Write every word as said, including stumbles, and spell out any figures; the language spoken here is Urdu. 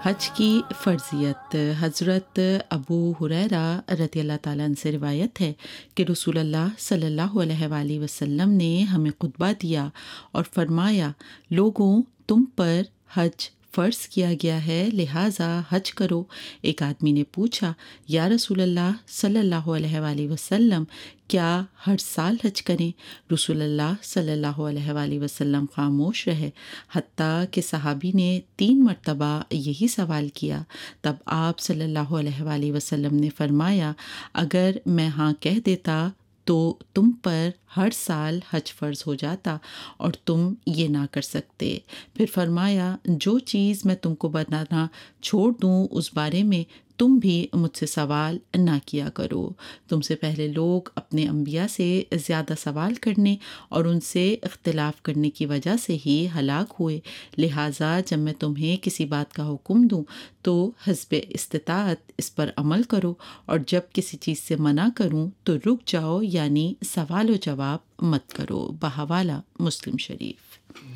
حج کی فرضیت۔ حضرت ابو ہریرہ رضی اللہ تعالیٰ عنہ سے روایت ہے کہ رسول اللہ صلی اللہ علیہ وآلہ وسلم نے ہمیں خطبہ دیا اور فرمایا، لوگوں، تم پر حج فرض کیا گیا ہے، لہٰذا حج کرو۔ ایک آدمی نے پوچھا، یا رسول اللہ صلی اللہ علیہ وآلہ وسلم، کیا ہر سال حج کریں؟ رسول اللہ صلی اللہ علیہ وآلہ وسلم خاموش رہے، حتیٰ کہ صحابی نے تین مرتبہ یہی سوال کیا۔ تب آپ صلی اللہ علیہ وآلہ وسلم نے فرمایا، اگر میں ہاں کہہ دیتا تو تم پر ہر سال حج فرض ہو جاتا اور تم یہ نہ کر سکتے۔ پھر فرمایا، جو چیز میں تم کو بتانا چھوڑ دوں اس بارے میں تم بھی مجھ سے سوال نہ کیا کرو۔ تم سے پہلے لوگ اپنے انبیاء سے زیادہ سوال کرنے اور ان سے اختلاف کرنے کی وجہ سے ہی ہلاک ہوئے، لہٰذا جب میں تمہیں کسی بات کا حکم دوں تو حسب استطاعت اس پر عمل کرو، اور جب کسی چیز سے منع کروں تو رک جاؤ، یعنی سوال و جواب مت کرو۔ بحوالہ مسلم شریف۔